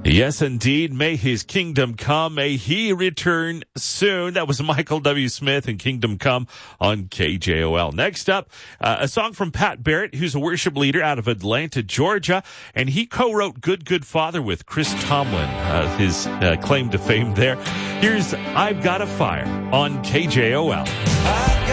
Yes, indeed. May his kingdom come. May he return soon. That was Michael W. Smith and Kingdom Come on KJOL. Next up, a song from Pat Barrett, who's a worship leader out of Atlanta, Georgia. And he co-wrote Good, Good Father with Chris Tomlin, his claim to fame there. Here's I've Got a Fire on KJOL.